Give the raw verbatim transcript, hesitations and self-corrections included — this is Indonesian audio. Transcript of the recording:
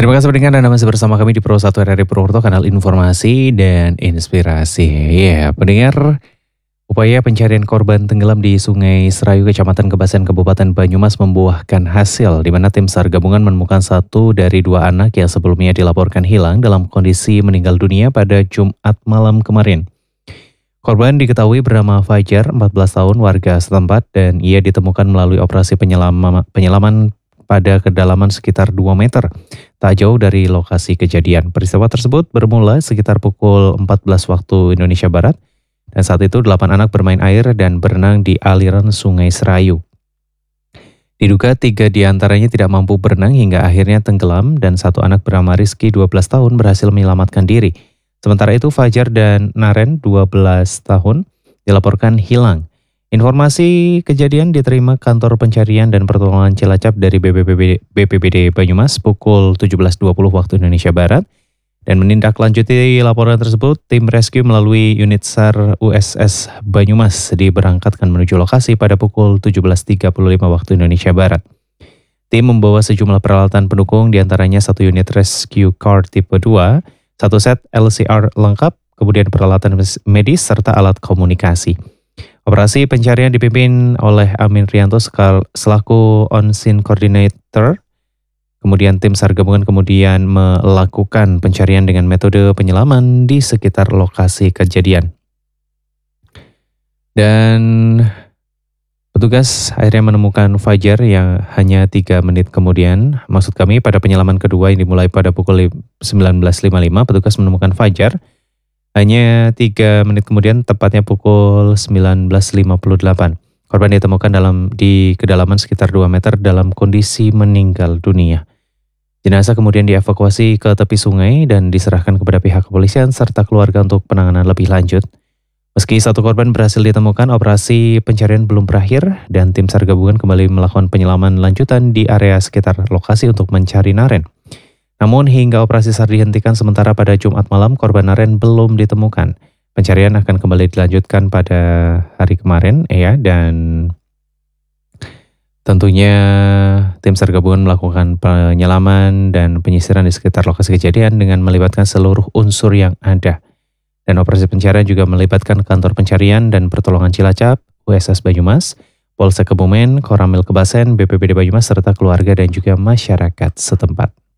Terima kasih pendengar Anda masih bersama kami di Pro satu R R I Purwokerto, kanal informasi dan inspirasi. Ya, pendengar, upaya pencarian korban tenggelam di Sungai Serayu, Kecamatan Kebasan, Kabupaten Banyumas membuahkan hasil, di mana tim SAR gabungan menemukan satu dari dua anak yang sebelumnya dilaporkan hilang dalam kondisi meninggal dunia pada Jumat malam kemarin. Korban diketahui bernama Fajar, empat belas tahun, warga setempat, dan ia ditemukan melalui operasi penyelama, penyelaman pada kedalaman sekitar dua meter, tak jauh dari lokasi kejadian. Peristiwa tersebut bermula sekitar pukul empat belas waktu Indonesia Barat, dan saat itu delapan anak bermain air dan berenang di aliran Sungai Serayu. Diduga tiga diantaranya tidak mampu berenang hingga akhirnya tenggelam, dan satu anak bernama Rizky, dua belas tahun, berhasil menyelamatkan diri. Sementara itu Fajar dan Naren, dua belas tahun, dilaporkan hilang. Informasi kejadian diterima Kantor Pencarian dan Pertolongan Cilacap dari B P B D Banyumas pukul tujuh belas dua puluh waktu Indonesia Barat. Dan menindaklanjuti laporan tersebut, tim rescue melalui unit SAR U S S Banyumas diberangkatkan menuju lokasi pada pukul tujuh belas tiga puluh lima waktu Indonesia Barat. Tim membawa sejumlah peralatan pendukung, diantaranya satu unit rescue car tipe dua, satu set L C R lengkap, kemudian peralatan medis serta alat komunikasi. Operasi pencarian dipimpin oleh Amin Rianto selaku on-scene coordinator. Kemudian tim SAR gabungan kemudian melakukan pencarian dengan metode penyelaman di sekitar lokasi kejadian. Dan petugas akhirnya menemukan Fajar yang hanya tiga menit kemudian. Maksud kami pada penyelaman kedua yang dimulai pada pukul sembilan belas lima puluh lima, petugas menemukan Fajar hanya tiga menit kemudian, tepatnya pukul sembilan belas lima puluh delapan. Korban ditemukan dalam di kedalaman sekitar dua meter dalam kondisi meninggal dunia. Jenazah kemudian dievakuasi ke tepi sungai dan diserahkan kepada pihak kepolisian serta keluarga untuk penanganan lebih lanjut. Meski satu korban berhasil ditemukan, operasi pencarian belum berakhir dan tim SAR gabungan kembali melakukan penyelaman lanjutan di area sekitar lokasi untuk mencari Naren. Namun hingga operasi SAR dihentikan sementara pada Jumat malam, korban Naren belum ditemukan. Pencarian akan kembali dilanjutkan pada hari kemarin, ya, dan tentunya tim SAR gabungan melakukan penyelaman dan penyisiran di sekitar lokasi kejadian dengan melibatkan seluruh unsur yang ada. Dan operasi pencarian juga melibatkan Kantor Pencarian dan Pertolongan Cilacap, U S S Banyumas, Polsek Kebumen, Koramil Kebasen, B P B D Banyumas, serta keluarga dan juga masyarakat setempat.